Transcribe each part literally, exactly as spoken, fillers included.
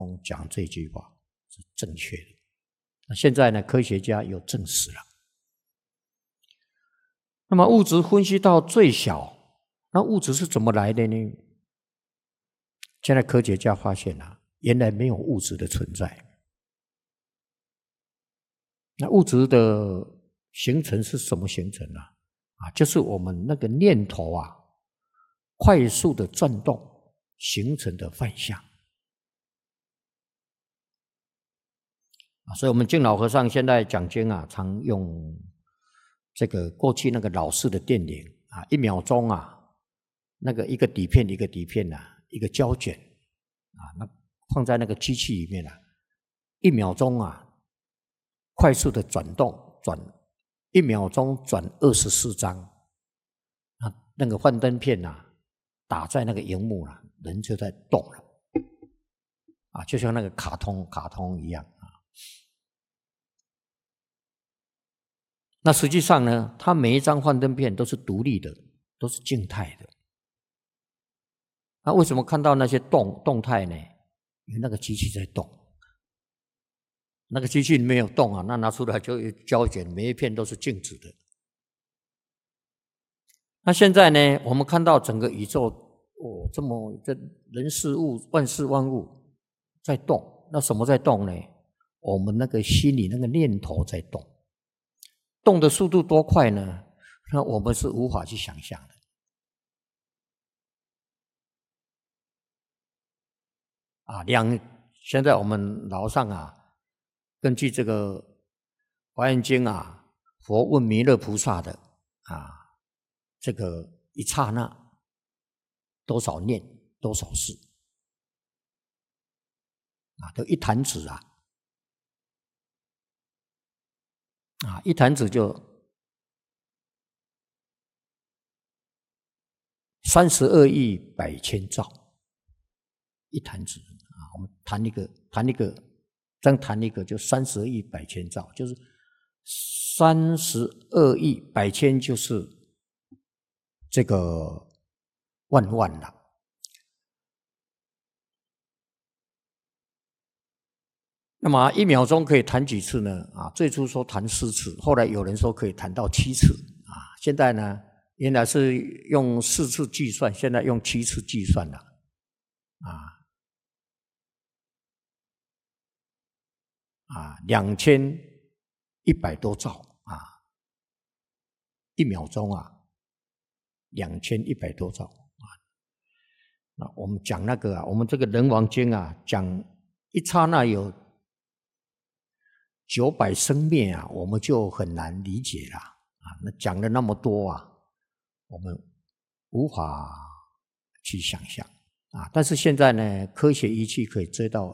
讲这句话是正确的。那现在呢，科学家又证实了。那么物质分析到最小，那物质是怎么来的呢？现在科学家发现了、啊，原来没有物质的存在。那物质的形成是什么形成啊？啊，就是我们那个念头啊，快速的转动形成的幻象。啊，所以我们净老和尚现在讲经啊，常用这个过去那个老式的电铃啊，一秒钟啊，那个一个底片一个底片啊，一个胶卷啊，那放在那个机器里面啊，一秒钟啊，快速的转动，转一秒钟转二十四张，啊，那个幻灯片啊，打在那个荧幕了、啊，人就在动了，啊，就像那个卡通卡通一样啊。那实际上呢，它每一张幻灯片都是独立的，都是静态的。那为什么看到那些动动态呢？因为那个机器在动。那个机器没有动啊，那拿出来就胶卷，每一片都是静止的。那现在呢，我们看到整个宇宙，哦，这么这人事物、万事万物在动，那什么在动呢？我们那个心里那个念头在动。动的速度多快呢？那我们是无法去想象的。啊，两现在我们老上啊，根据这个《华严经》啊，佛问弥勒菩萨的啊，这个一刹那多少念多少事啊，都一弹指啊。啊，一弹指就三十二亿百千兆，一弹指啊，我们弹一个，弹一个，这样弹一个就三十二亿百千兆，就是三十二亿百千就是这个万万了。那么一秒钟可以弹几次呢？啊，最初说弹四次，后来有人说可以弹到七次啊。现在呢，原来是用四次计算，现在用七次计算了啊啊，两千一百多兆啊，一秒钟啊，两千一百多兆啊。那我们讲那个啊，我们这个人王经啊，讲一刹那有九百生灭啊，我们就很难理解了啊。那讲了那么多啊，我们无法去想象啊。但是现在呢，科学仪器可以追到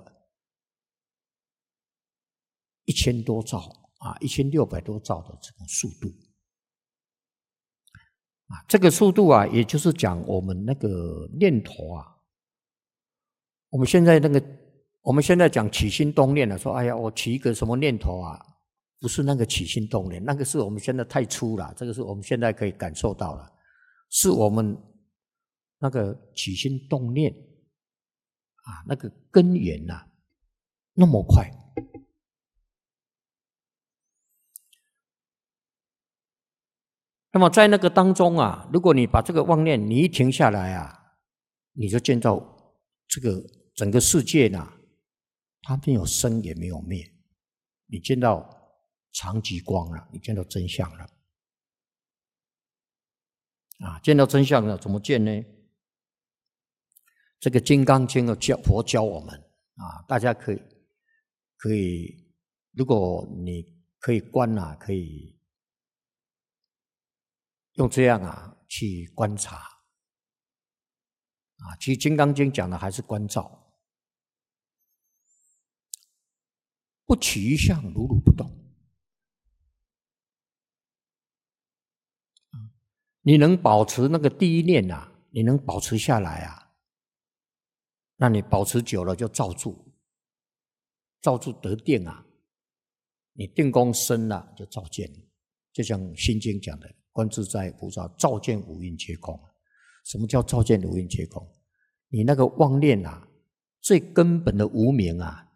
一千多兆啊，一千六百多兆的这种速度啊。这个速度啊，也就是讲我们那个念头啊，我们现在那个。我们现在讲起心动念了，说哎呀，我起一个什么念头啊？不是那个起心动念，那个是我们现在太粗了，这个是我们现在可以感受到了，是我们那个起心动念啊，那个根源呐、啊，那么快。那么在那个当中啊，如果你把这个妄念你一停下来啊，你就见到这个整个世界呢、啊。它没有生也没有灭，你见到常寂光了，你见到真相了，啊，见到真相了，怎么见呢？这个《金刚经》教佛教我们啊，大家可以可以，如果你可以观啊，可以用这样啊去观察啊。其实《金刚经》讲的还是观照。不起一相，如如不动。你能保持那个第一念啊，你能保持下来啊，那你保持久了就罩住，罩住得定啊。你定功深了就照见，就像《心经》讲的，观自在菩萨照见五蕴皆空。什么叫照见五蕴皆空？你那个妄念啊， 最根本的无明啊，